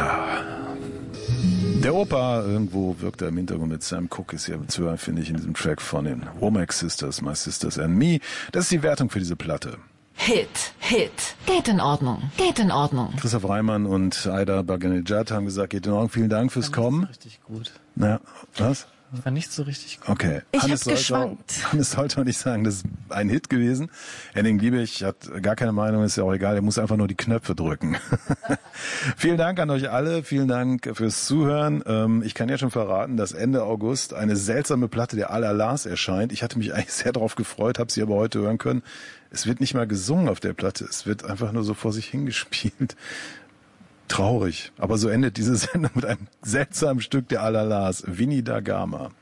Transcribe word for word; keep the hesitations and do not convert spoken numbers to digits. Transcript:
Ja. Der Opa irgendwo wirkt er im Hintergrund mit Sam Cooke, ist ja zu hören, finde ich, in diesem Track von den Womack Sisters, My Sisters and Me. Das ist die Wertung für diese Platte. Hit, Hit. Geht in Ordnung, geht in Ordnung. Christoph Reimann und Aida Baganejad haben gesagt, geht in Ordnung. Vielen Dank fürs Kommen. Richtig gut. Na, was? Ich war nicht so richtig gut. Okay. Ich Hannes hab sollte geschwankt. Auch, Hannes sollte auch nicht sagen, das ist ein Hit gewesen. Henning Liebig hat gar keine Meinung, ist ja auch egal, er muss einfach nur die Knöpfe drücken. Vielen Dank an euch alle, vielen Dank fürs Zuhören. Ähm, ich kann ja schon verraten, dass Ende August eine seltsame Platte der Al-Alas erscheint. Ich hatte mich eigentlich sehr darauf gefreut, habe sie aber heute hören können. Es wird nicht mal gesungen auf der Platte, es wird einfach nur so vor sich hingespielt. Traurig, aber so endet diese Sendung mit einem seltsamen Stück der Al-Alas, Winnie da Gama.